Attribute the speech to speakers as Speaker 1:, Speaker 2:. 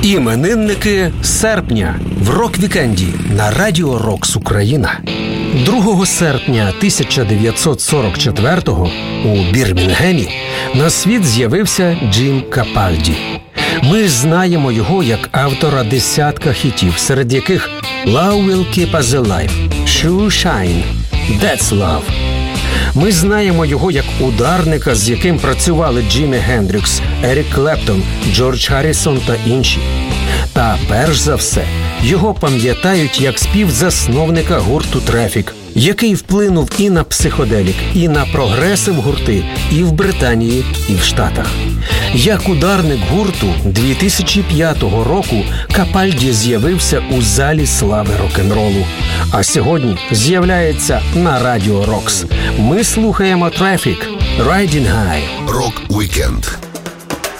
Speaker 1: Іменинники серпня в рок-вікенді на Радіо Рокс Україна. 2 серпня 1944-го у Бірмінгемі на світ з'явився Джим Капальді. Ми знаємо його як автора десятка хітів, серед яких «Love will keep us alive», «Shoe Shine», «That's Love». Ми знаємо його як ударника, з яким працювали Джимі Гендрікс, Ерік Клептон, Джордж Харрісон та інші. Та перш за все, його пам'ятають як співзасновника гурту «Трефік», який вплинув і на психоделік, і на прогресив гурти і в Британії, і в Штатах. Як ударник гурту 2005 року Капальді з'явився у залі слави рок-н-ролу. А сьогодні з'являється на Радіо Рокс. Ми слухаємо «Трефік» «Riding High».
Speaker 2: Рок-вікенд